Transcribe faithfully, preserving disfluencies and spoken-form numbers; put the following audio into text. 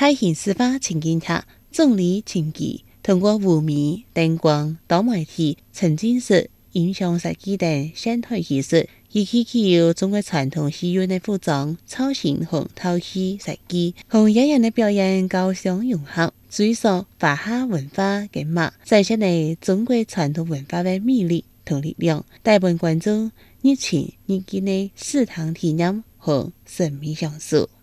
在现实化情景下，总理亲自通过雾面、灯光、多媒体、沉浸式、影像设计等生态技术，以及具有中国传统戏院的服装、造型和陶器设计，和演员的表演高相融合，追溯华夏文化嘅脉，展现了中国传统文化的魅力同力量，带俾观众热情热激的视听体验和神秘享受。